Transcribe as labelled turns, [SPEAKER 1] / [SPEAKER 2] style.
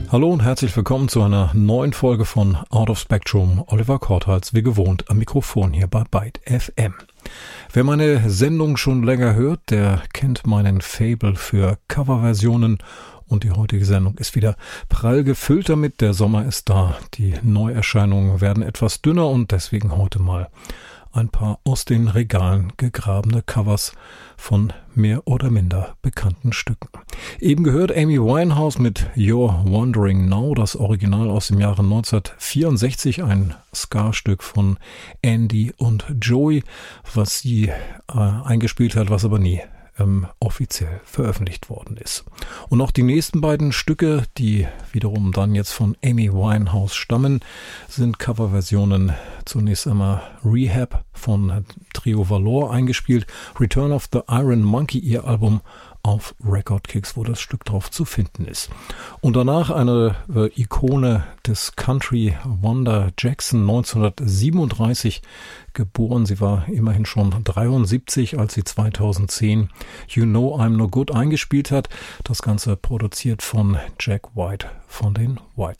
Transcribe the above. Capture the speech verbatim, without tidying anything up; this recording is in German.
[SPEAKER 1] Hallo und herzlich willkommen zu einer neuen Folge von Out of Spectrum. Oliver Korthals, wie gewohnt, am Mikrofon hier bei Byte F M. Wer meine Sendung schon länger hört, der kennt meinen Faible für Coverversionen und die heutige Sendung ist wieder prall gefüllt damit. Der Sommer ist da, die Neuerscheinungen werden etwas dünner und deswegen heute mal ein paar aus den Regalen gegrabene Covers von mehr oder minder bekannten Stücken. Eben gehört Amy Winehouse mit You're Wondering Now, das Original aus dem Jahre neunzehnhundertvierundsechzig, ein Ska-Stück von Andy und Joey, was sie äh, eingespielt hat, was aber nie ähm, offiziell veröffentlicht worden ist. Und auch die nächsten beiden Stücke, die wiederum dann jetzt von Amy Winehouse stammen, sind Coverversionen. Zunächst einmal Rehab von Trio Valor eingespielt, Return of the Iron Monkey, ihr Album auf Record Kicks, wo das Stück drauf zu finden ist. Und danach eine äh, Ikone des Country, Wanda Jackson, neunzehnhundertsiebenunddreißig geboren. Sie war immerhin schon dreiundsiebzig, als sie zweitausendzehn You Know I'm No Good eingespielt hat. Das Ganze produziert von Jack White von den White